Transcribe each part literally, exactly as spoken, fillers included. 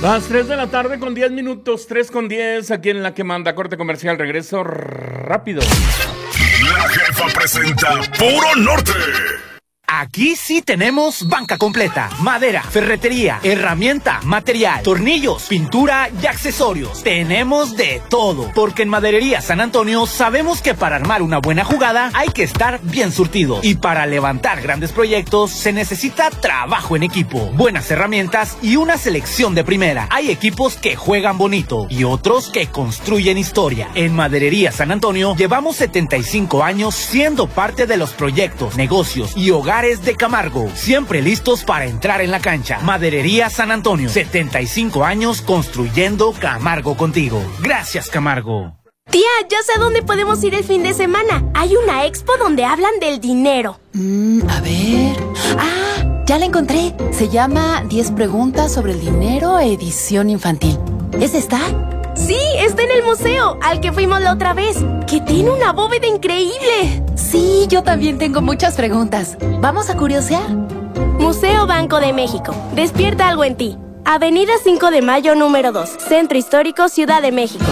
Las tres de la tarde con diez minutos, tres con diez, aquí en La que Manda, corte comercial, regreso rápido. La Jefa presenta Puro Norte. Aquí sí tenemos banca completa, madera, ferretería, herramienta, material, tornillos, pintura y accesorios. Tenemos de todo, porque en Maderería San Antonio sabemos que para armar una buena jugada hay que estar bien surtido. Y para levantar grandes proyectos se necesita trabajo en equipo, buenas herramientas y una selección de primera. Hay equipos que juegan bonito y otros que construyen historia. En Maderería San Antonio llevamos setenta y cinco años siendo parte de los proyectos, negocios y hogares de Camargo, siempre listos para entrar en la cancha. Maderería San Antonio, setenta y cinco años construyendo Camargo contigo. Gracias, Camargo. Tía, ya sé a dónde podemos ir el fin de semana. Hay una expo donde hablan del dinero. Mm, a ver... Ah, ya la encontré. Se llama diez preguntas sobre el dinero, edición infantil. ¿Es esta? Sí, está en el museo, al que fuimos la otra vez, que tiene una bóveda increíble. Sí, yo también tengo muchas preguntas. ¿Vamos a curiosear? Museo Banco de México. Despierta algo en ti. Avenida cinco de Mayo, número dos. Centro Histórico, Ciudad de México.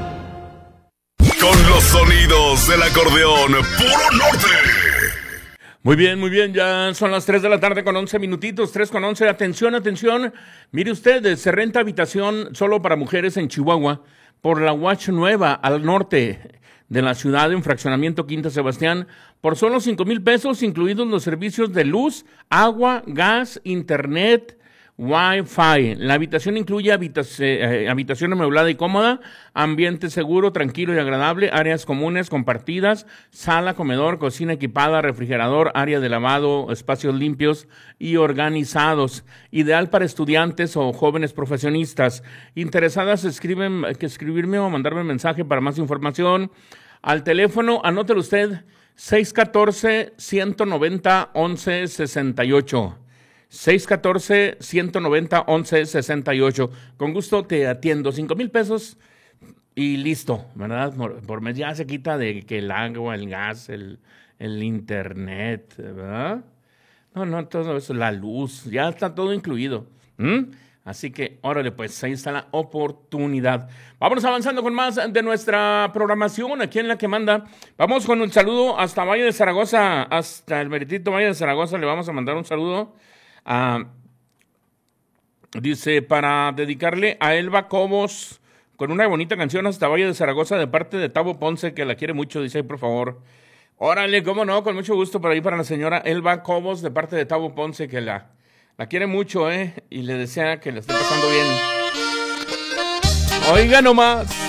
Con los sonidos del acordeón, Puro Norte. Muy bien, muy bien, ya son las tres de la tarde con once minutitos, tres con once, atención, atención, mire usted, se renta habitación solo para mujeres en Chihuahua, por la Watch Nueva, al norte de la ciudad, en fraccionamiento Quinta Sebastián, por solo cinco mil pesos, incluidos los servicios de luz, agua, gas, internet, Wi-Fi. La habitación incluye habitac- eh, habitación amueblada y cómoda, ambiente seguro, tranquilo y agradable, áreas comunes compartidas, sala, comedor, cocina equipada, refrigerador, área de lavado, espacios limpios y organizados. Ideal para estudiantes o jóvenes profesionistas. Interesadas, escriben, que escribirme o mandarme mensaje para más información al teléfono, anótelo usted, seis uno cuatro, uno nueve cero, once sesenta y ocho. seis uno cuatro, uno nueve cero, once sesenta y ocho. Con gusto te atiendo. Cinco mil pesos y listo, ¿verdad? Por, por mes ya se quita de que el agua, el gas, el, el internet, ¿verdad? No, no, todo eso, la luz, ya está todo incluido. ¿Mm? Así que, órale, pues ahí está la oportunidad. Vámonos avanzando con más de nuestra programación aquí en La que Manda. Vamos con un saludo hasta Valle de Zaragoza, hasta el meritito Valle de Zaragoza. Le vamos a mandar un saludo. Uh, dice, para dedicarle a Elba Cobos con una bonita canción hasta Valle de Zaragoza de parte de Tavo Ponce, que la quiere mucho, dice, por favor. Órale, cómo no, con mucho gusto por ahí para la señora Elba Cobos de parte de Tavo Ponce, que la, la quiere mucho, eh, y le desea que le esté pasando bien. Oiga nomás.